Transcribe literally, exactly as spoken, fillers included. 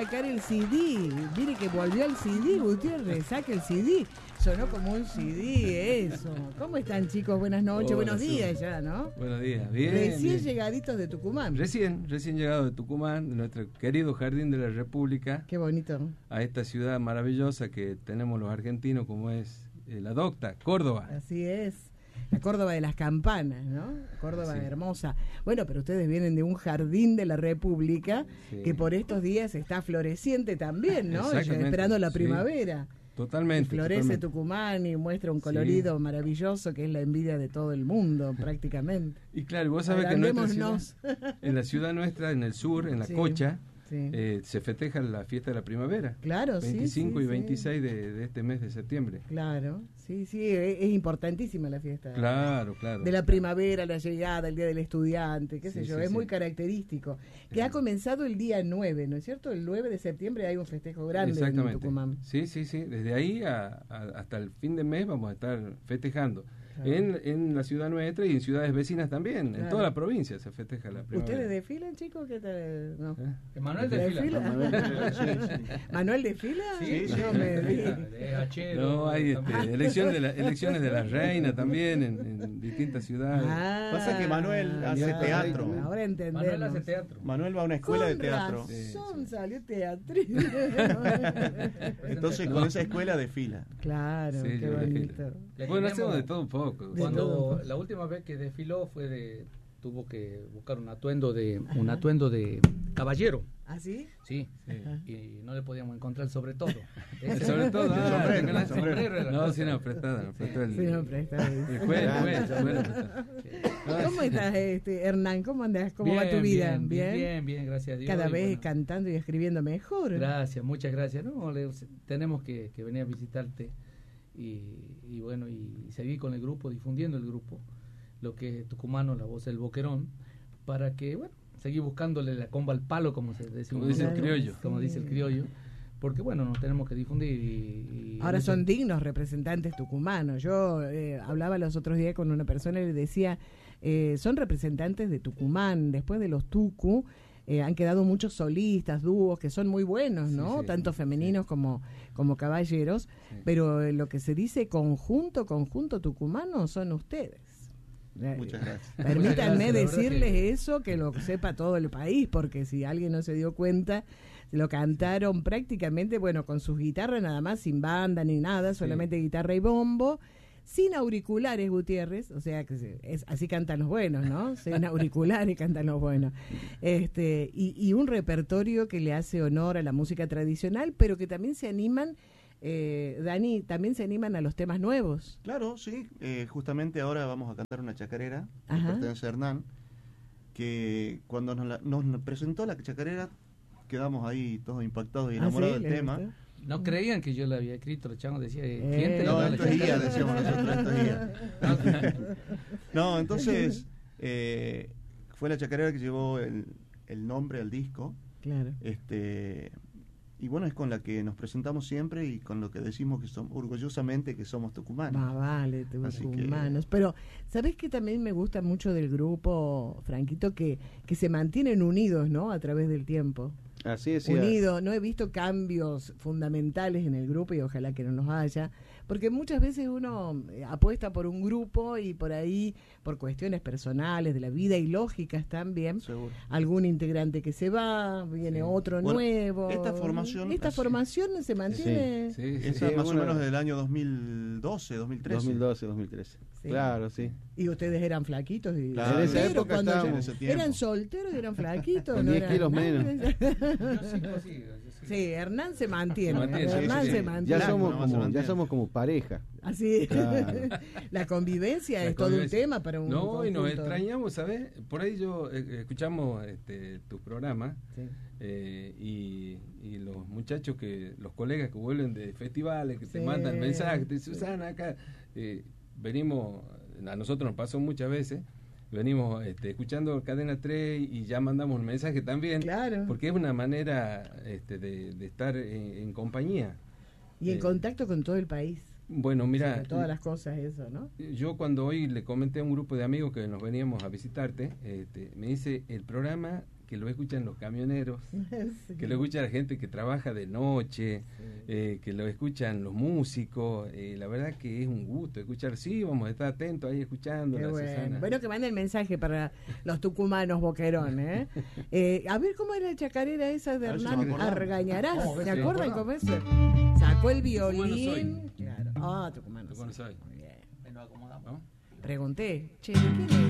sacar el C D. Mire que volvió el C D, Gutiérrez, saque el C D. Sonó como un C D eso. ¿Cómo están, chicos? Buenas noches, Hola, buenos días sí. ya, ¿no? Buenos días, bien. Recién bien. llegaditos de Tucumán. Recién, recién llegado de Tucumán, de nuestro querido Jardín de la República. Qué bonito. A esta ciudad maravillosa que tenemos los argentinos, como es eh, la Docta, Córdoba. Así es. La Córdoba de las campanas, ¿no? Córdoba Sí. hermosa. Bueno, pero ustedes vienen de un jardín de la República Sí. que por estos días está floreciente también, ¿no? Exactamente, Esperando la sí. primavera. Totalmente. Y florece totalmente. Tucumán y muestra un colorido Sí. maravilloso que es la envidia de todo el mundo, prácticamente. Y claro, vos sabés que en nuestra Agrandémonos. ciudad, en la ciudad nuestra, en el sur, en la Sí. Cocha, Sí. eh, se festeja la fiesta de la primavera. Claro, sí, veinticinco sí, y sí. veintiséis de, de este mes de septiembre. Claro, sí, sí, es, es importantísima la fiesta. Claro, claro. De la primavera, la llegada, el Día del Estudiante, qué sé Sí, yo, sí, es sí. muy característico. Que Sí. ha comenzado el día nueve, ¿no es cierto? El nueve de septiembre hay un festejo grande en Exactamente. Tucumán. Sí, sí, sí. Desde ahí a, a- hasta el fin de mes vamos a estar festejando. Claro. En, en la ciudad nuestra y en ciudades vecinas también. En Claro. toda la provincia se festeja la primavera. ¿Ustedes desfilan, chicos? ¿Qué tal? No. ¿Eh? Emanuel ¿Desfila? desfila. Manuel, Sí, sí. ¿Manuel desfila? Sí, sí. No me digas. Es hachero. No, hay este, también. elecciones, de la, elecciones de la reina también en, en distintas ciudades. Ah, Pasa que Manuel hace ya, teatro. Ahora entendemos. Manuel hace teatro. Manuel va a una escuela de Con teatro. razón Sí, sí. salió teatro. Entonces con esa escuela desfila. Claro, Sí, qué yo bonito. desfilo. Le Bueno, tenemos- hacemos de todo un poco. De Cuando todo. la última vez que desfiló fue de tuvo que buscar un atuendo de un atuendo de caballero, ¿Así? sí, Sí. y no le podíamos encontrar sobre todo. Ese- Sobre todo, El ah, sombrero, claro. el sombrero. era la No, cosa. sí, no, prestada, no, prestó el, Sí, no, presta. el juez, el juez, el juez, no, ¿Cómo sí. estás, este, Hernán? ¿Cómo andás? ¿Cómo va Bien, tu vida? Bien, bien, bien, bien, gracias a Dios. Cada y vez bueno, cantando y escribiendo mejor. Gracias, muchas gracias. No, le- tenemos que, que venir a visitarte y, y bueno, y seguir con el grupo, difundiendo el grupo, lo que es Tucumano, la voz del Boquerón, para que, bueno, seguir buscándole la comba al palo, como se dice, Como dice el Claro, criollo. como sí. dice el criollo, porque bueno, nos tenemos que difundir. Y, y Ahora eso- son dignos representantes tucumanos. Yo eh, hablaba los otros días con una persona y le decía, eh, son representantes de Tucumán. Después de los tucu, eh, han quedado muchos solistas, dúos, que son muy buenos, ¿no? Sí, sí, Tanto femeninos sí. como, como caballeros. Sí. Pero eh, lo que se dice conjunto, conjunto tucumano, son ustedes. Eh, Muchas gracias. Permítanme Muchas gracias, la verdad decirles que- eso, que lo sepa todo el país, porque si alguien no se dio cuenta, lo cantaron prácticamente, bueno, con sus guitarras nada más, sin banda ni nada, solamente guitarra y bombo, sin auriculares, Gutiérrez, o sea que se- es, así cantan los buenos, ¿no? Sin auriculares cantan los buenos. Este, y, y un repertorio que le hace honor a la música tradicional, pero que también se animan, eh, Dani, también se animan a los temas nuevos. Claro, sí. eh, justamente ahora vamos a cantar una chacarera que Ajá. pertenece a Hernán, que cuando nos, la- nos presentó la chacarera quedamos ahí todos impactados y ¿Ah, enamorados sí? del ¿Les tema. gustó? No creían que yo le había escrito, los changos decían, Eh, ¿quién te No, la da la esto es guía, chacarera? decíamos nosotros, esto es guía. No, entonces eh, fue la chacarera que llevó el, el nombre al disco. Claro. Este, y bueno, es con la que nos presentamos siempre y con lo que decimos que somos orgullosamente que somos tucumanos. Más vale, Así que- tucumanos. Pero, ¿sabés qué también me gusta mucho del grupo, Franquito? Que, que se mantienen unidos, ¿no? A través del tiempo. Así es, sí, Unidos. No he visto cambios fundamentales en el grupo y ojalá que no los haya. Porque muchas veces uno eh, apuesta por un grupo y por ahí, por cuestiones personales de la vida y lógicas también, Seguro. algún integrante que se va, viene Sí. otro Bueno, nuevo. esta formación- Esta sí. formación se mantiene. Sí, sí, Esa sí. más o una- menos del año dos mil doce, dos mil trece. dos mil doce, dos mil trece. Sí. Claro, sí. Y ustedes eran flaquitos y Claro, en esa solteros época cuando estábamos- yo- en ese tiempo. eran solteros y eran flaquitos. Con no diez eran kilos nada. Yo sigo así, yo sigo. Sí, Hernán se mantiene. Se mantiene, sí, Hernán sí, se sí. mantiene. Ya Claro, somos no, se como, ya mantiene. somos como pareja. Así. Claro. La convivencia La es todo un convivencia. tema para un No, y nos conjunto. extrañamos, ¿sabes? Por ahí yo eh, escuchamos este, tu programa Sí. eh, y, y los muchachos, que los colegas que vuelven de festivales, que te Sí, mandan mensajes, te dicen, sí. Susana, acá eh, venimos, a nosotros nos pasó muchas veces, venimos este, escuchando Cadena tres y ya mandamos un mensaje también, Claro. porque es una manera este, de, de estar en, en compañía. Y en Eh, contacto con todo el país. Bueno, mira, sobre todas las cosas eso, ¿no? yo cuando hoy le comenté a un grupo de amigos que nos veníamos a visitarte, este, me dice el programa que lo escuchan los camioneros, Sí. que lo escucha la gente que trabaja de noche, Sí. eh, que lo escuchan los músicos, eh, la verdad que es un gusto escuchar, sí, vamos a estar atentos ahí escuchando. Qué la bueno. Susana. Bueno, que manden mensaje para los tucumanos Boquerón, ¿eh? Eh, a ver cómo era la chacarera esa de A ver si Hernán nos acordamos. Argañarás. ¿Cómo? ¿Se Sí. acuerdan cómo es? Sacó el Tucumano violín. soy. Claro. Ah, tucumano. Tucumano soy. soy. Muy bien. Me lo acomodamos. ¿No? Pregunté, che, ¿de quién es?